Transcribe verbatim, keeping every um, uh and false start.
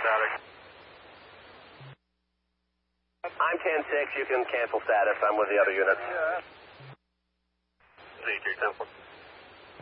static. I'm ten six. You can cancel status. I'm with the other units. Z J ten four.